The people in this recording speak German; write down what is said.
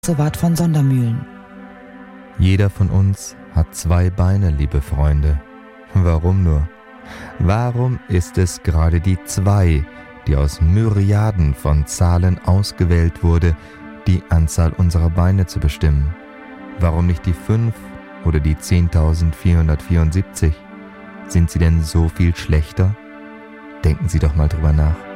Wart von Sondermühlen. Jeder von uns hat 2 Beine, liebe Freunde. Warum nur? Warum ist es gerade die 2, die aus Myriaden von Zahlen ausgewählt wurde, die Anzahl unserer Beine zu bestimmen? Warum nicht die 5 oder die 10.474? Sind sie denn so viel schlechter? Denken Sie doch mal drüber nach.